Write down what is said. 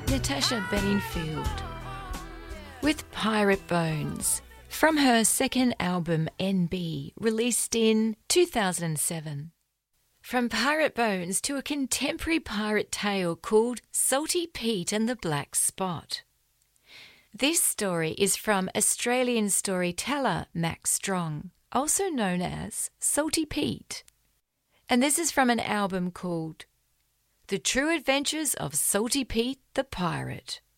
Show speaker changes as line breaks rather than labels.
Natasha Bedingfield with Pirate Bones from her second album NB, released in 2007. From Pirate Bones to a contemporary pirate tale called Salty Pete and the Black Spot. This story is from Australian storyteller Max Strong, also known as Salty Pete. And this is from an album called The True Adventures of Salty Pete the Pirate,